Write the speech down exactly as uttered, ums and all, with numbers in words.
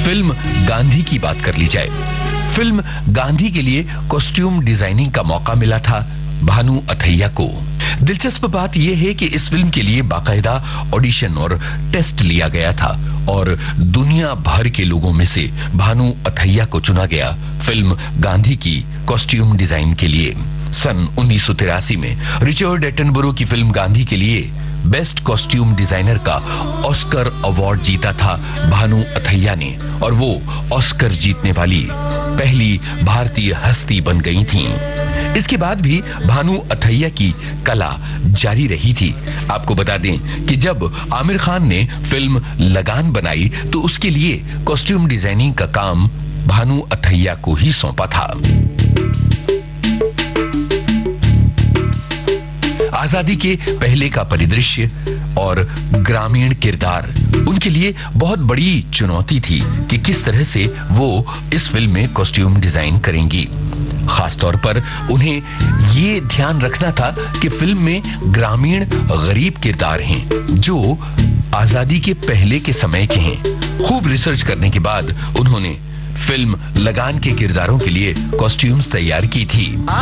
Film Gandhi की बात कर ली जाए। फिल्म गांधी के लिए कॉस्ट्यूम डिजाइनिंग का मौका मिला था भानु अथैया को। दिलचस्प बात यह है कि इस फिल्म के लिए बाकायदा ऑडिशन और टेस्ट लिया गया था और दुनिया भर के लोगों में से भानु अथैया को चुना गया फिल्म गांधी की कॉस्ट्यूम डिजाइन के लिए। सन उन्नीस सौ तिरासी में रिचर्ड एटनबरो की फिल्म गांधी के लिए बेस्ट कॉस्ट्यूम डिजाइनर का ऑस्कर अवार्ड जीता था भानु अथैया ने और वो ऑस्कर जीतने वाली पहली भारतीय हस्ती बन गई थीं। इसके बाद भी भानु अथैया की कला जारी रही थी। आपको बता दें कि जब आमिर खान ने फिल्म लगान बनाई तो उसके लिए कॉस्ट्यूम डिजाइनिंग का काम भानु अथैया को ही सौंपा था। आजादी के पहले का परिदृश्य और ग्रामीण किरदार उनके लिए बहुत बड़ी चुनौती थी कि किस तरह से वो इस फिल्म में कॉस्ट्यूम डिजाइन करेंगी। खासतौर पर उन्हें ये ध्यान रखना था कि फिल्म में ग्रामीण गरीब किरदार हैं जो आजादी के पहले के समय के हैं। खूब रिसर्च करने के बाद उन्होंने फिल्म लगान के किरदारों के लिए कॉस्ट्यूम्स तैयार की थी।